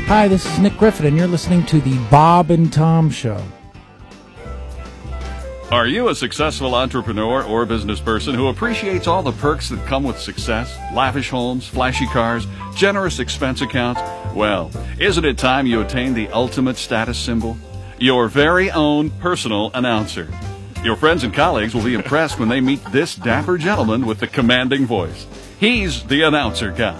Hi, this is Nick Griffin, and you're listening to the Bob and Tom Show. Are you a successful entrepreneur or business person who appreciates all the perks that come with success? Lavish homes, flashy cars, generous expense accounts? Well, isn't it time you attain the ultimate status symbol? Your very own personal announcer. Your friends and colleagues will be impressed when they meet this dapper gentleman with the commanding voice. He's the announcer guy.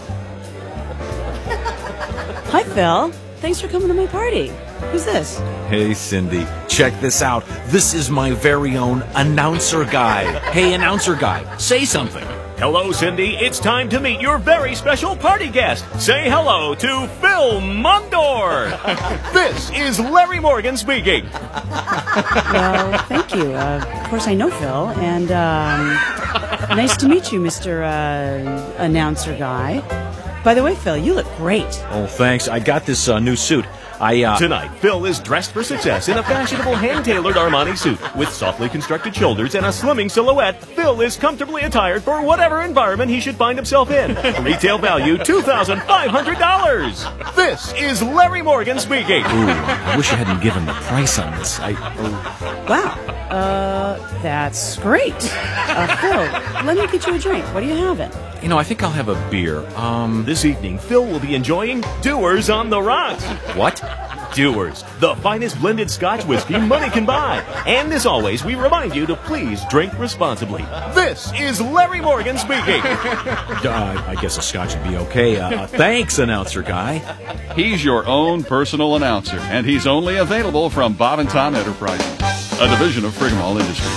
Hi, Phil. Thanks for coming to my party. Who's this? Hey, Cindy. Check this out. This is my very own announcer guy. Hey, announcer guy, say something. Hello, Cindy. It's time to meet your very special party guest. Say hello to Phil Mondor. This is Larry Morgan speaking. Well, thank you. Of course, I know Phil, and nice to meet you, Mr. Announcer Guy. By the way, Phil, you look great. Oh, thanks. I got this new suit. Tonight, Phil is dressed for success in a fashionable hand-tailored Armani suit. With softly constructed shoulders and a slimming silhouette, Phil is comfortably attired for whatever environment he should find himself in. Retail value, $2,500. This is Larry Morgan speaking. Ooh, I wish I hadn't given the price on this. Wow. That's great. Phil, let me get you a drink. What are you having? You know, I think I'll have a beer. This evening, Phil will be enjoying Dewar's on the Rocks. What? Dewar's, the finest blended Scotch whiskey money can buy. And as always, we remind you to please drink responsibly. This is Larry Morgan speaking. I guess a Scotch would be okay. Thanks, announcer guy. He's your own personal announcer, and he's only available from Bob and Tom Enterprises, a division of Frigamall Industries.